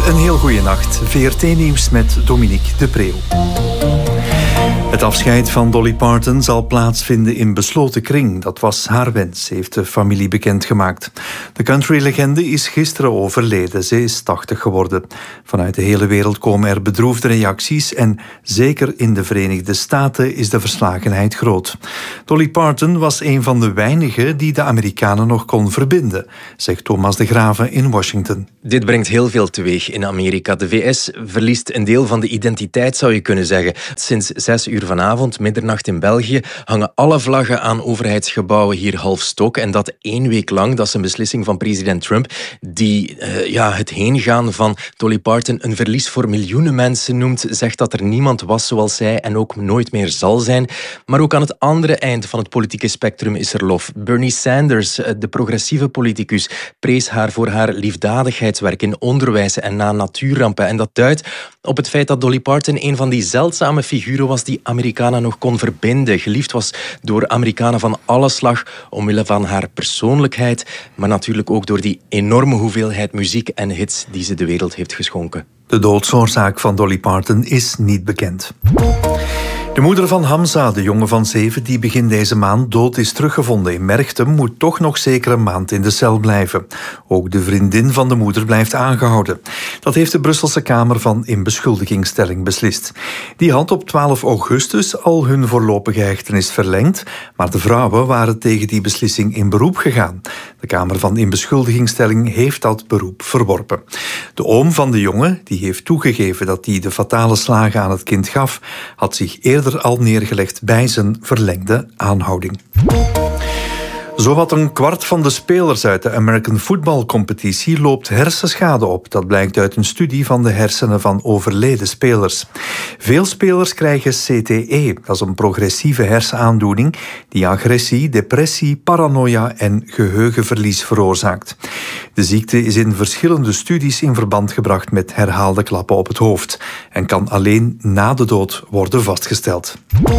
Een heel goede nacht. VRT-nieuws met Dominique de Preeuw. Het afscheid van Dolly Parton zal plaatsvinden in besloten kring. Dat was haar wens, heeft de familie bekendgemaakt. De countrylegende is gisteren overleden. Ze is 80 geworden. Vanuit de hele wereld komen er bedroefde reacties en zeker in de Verenigde Staten is de verslagenheid groot. Dolly Parton was een van de weinigen die de Amerikanen nog kon verbinden, zegt Thomas de Graven in Washington. Dit brengt heel veel teweeg in Amerika. De VS verliest een deel van de identiteit, zou je kunnen zeggen. Sinds 6 uur vanavond, middernacht in België, hangen alle vlaggen aan overheidsgebouwen hier half stok. En dat 1 week lang. Dat is een beslissing van president Trump, die het heengaan van Dolly Parton een verlies voor miljoenen mensen noemt. Zegt dat er niemand was zoals zij en ook nooit meer zal zijn. Maar ook aan het andere eind van het politieke spectrum is er lof. Bernie Sanders, de progressieve politicus, prees haar voor haar liefdadigheidswerk in onderwijs en na natuurrampen. En dat duidt op het feit dat Dolly Parton een van die zeldzame figuren was die Amerikanen nog kon verbinden. Geliefd was door Amerikanen van alle slag omwille van haar persoonlijkheid, maar natuurlijk ook door die enorme hoeveelheid muziek en hits die ze de wereld heeft geschonken. De doodsoorzaak van Dolly Parton is niet bekend. De moeder van Hamza, de jongen van 7 die begin deze maand dood is teruggevonden in Merchtem, moet toch nog zeker een maand in de cel blijven. Ook de vriendin van de moeder blijft aangehouden. Dat heeft de Brusselse Kamer van Inbeschuldigingsstelling beslist. Die had op 12 augustus al hun voorlopige hechtenis verlengd, maar de vrouwen waren tegen die beslissing in beroep gegaan. De Kamer van Inbeschuldigingsstelling heeft dat beroep verworpen. De oom van de jongen, die heeft toegegeven dat hij de fatale slagen aan het kind gaf, had zich eerder al neergelegd bij zijn verlengde aanhouding. Zowat een kwart van de spelers uit de American Football Competitie loopt hersenschade op. Dat blijkt uit een studie van de hersenen van overleden spelers. Veel spelers krijgen CTE, dat is een progressieve hersenaandoening die agressie, depressie, paranoia en geheugenverlies veroorzaakt. De ziekte is in verschillende studies in verband gebracht met herhaalde klappen op het hoofd en kan alleen na de dood worden vastgesteld.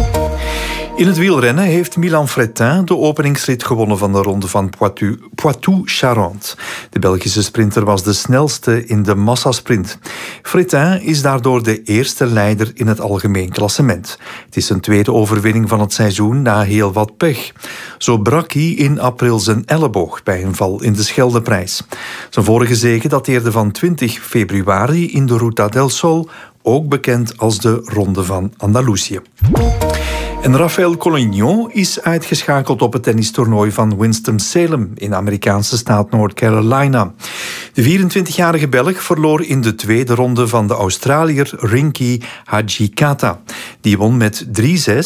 In het wielrennen heeft Milan Frétin de openingsrit gewonnen van de ronde van Poitou-Charentes. De Belgische sprinter was de snelste in de massasprint. Frétin is daardoor de eerste leider in het algemeen klassement. Het is zijn tweede overwinning van het seizoen na heel wat pech. Zo brak hij in april zijn elleboog bij een val in de Scheldeprijs. Zijn vorige zege dateerde van 20 februari in de Ruta del Sol, ook bekend als de Ronde van Andalusië. En Rafael Collignon is uitgeschakeld op het tennistoernooi van Winston-Salem in de Amerikaanse staat North Carolina. De 24-jarige Belg verloor in de tweede ronde van de Australiër Rinky Hijikata. Die won met 3-6, 7-6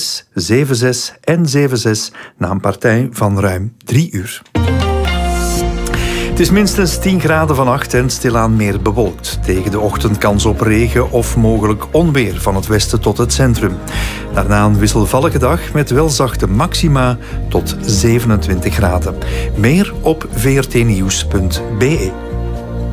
en 7-6 na een partij van ruim 3 uur. Het is minstens 10 graden vannacht en stilaan meer bewolkt. Tegen de ochtend kans op regen of mogelijk onweer van het westen tot het centrum. Daarna een wisselvallige dag met wel zachte maxima tot 27 graden. Meer op vrtnieuws.be.